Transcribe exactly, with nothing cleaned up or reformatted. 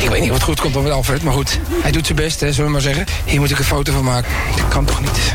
Ik weet niet of het goed komt of met Alfred, maar goed. Hij doet zijn best, hè, zullen we maar zeggen. Hier moet ik een foto van maken. Dat kan toch niet?